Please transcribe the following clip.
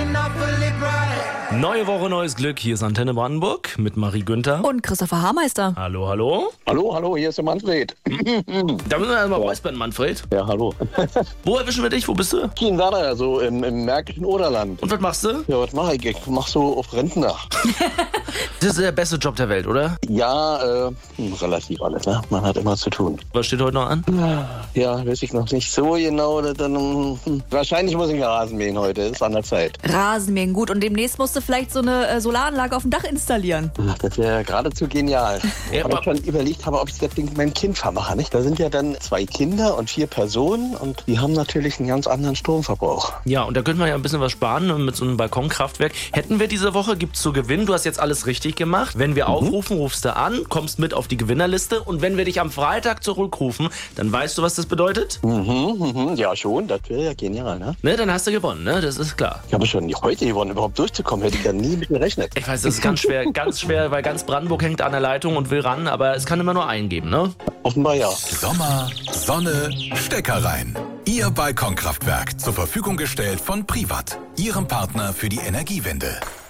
Neue Woche, neues Glück. Hier ist Antenne Brandenburg mit Marie Günther. Und Christopher Haarmeister. Hallo, hallo. Hallo, hier ist der Manfred. Da müssen wir erstmal räuspern, Manfred. Ja, hallo. Wo erwischen wir dich? Wo bist du? Kienwerder, so im märkischen Oderland. Und was machst du? Ja, was mache ich? Ich mach so auf Rentner. Das ist der beste Job der Welt, oder? Ja, relativ alles, ne? Man hat immer zu tun. Was steht heute noch an? Ja, weiß ich noch nicht so genau. Wahrscheinlich muss ich Rasen mähen heute, ist an der Zeit. Rasenmähen, gut. Und demnächst musst du vielleicht so eine Solaranlage auf dem Dach installieren. Ach, das wäre geradezu genial. Ja, aber ich schon überlegt habe, ob ich das Ding meinem Kind vermache, nicht? Da sind ja dann 2 Kinder und 4 Personen und die haben natürlich einen ganz anderen Stromverbrauch. Ja, und da könnte man ja ein bisschen was sparen mit so einem Balkonkraftwerk. Hätten wir diese Woche, gibt's zu gewinnen. Du hast jetzt alles richtig gemacht. Wenn wir aufrufen, rufst du an, kommst mit auf die Gewinnerliste. Und wenn wir dich am Freitag zurückrufen, dann weißt du, was das bedeutet? Ja, schon. Das wäre ja genial, ne? Ne, dann hast du gewonnen, ne? Das ist klar. Ich habe schon heute gewonnen, überhaupt durchzukommen. Hätte ich ja nie mit gerechnet. Ich weiß, das ist ganz schwer, weil ganz Brandenburg hängt an der Leitung und will ran, aber es kann immer nur einen geben, ne? Offenbar ja. Sommer, Sonne, Stecker rein. Ihr Balkonkraftwerk zur Verfügung gestellt von Privat, Ihrem Partner für die Energiewende.